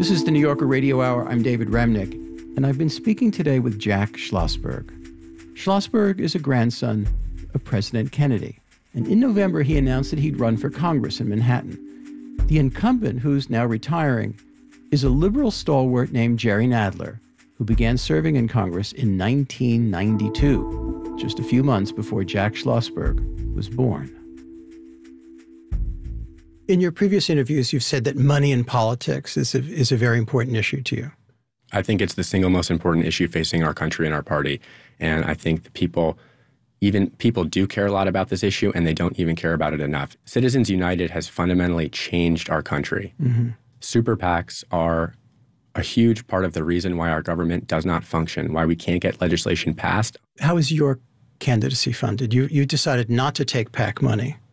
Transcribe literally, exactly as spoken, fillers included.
This is the New Yorker Radio Hour. I'm David Remnick, and I've been speaking today with Jack Schlossberg. Schlossberg is a grandson of President Kennedy, and in November he announced that he'd run for Congress in Manhattan. The incumbent, who's now retiring, is a liberal stalwart named Jerry Nadler, who began serving in Congress in nineteen ninety-two, just a few months before Jack Schlossberg was born. In your previous interviews, you've said that money in politics is a, is a very important issue to you. I think it's the single most important issue facing our country and our party. And I think the people, even people do care a lot about this issue, and they don't even care about it enough. Citizens United has fundamentally changed our country. Mm-hmm. Super PACs are a huge part of the reason why our government does not function, why we can't get legislation passed. How is your candidacy funded? You, you decided not to take PAC money.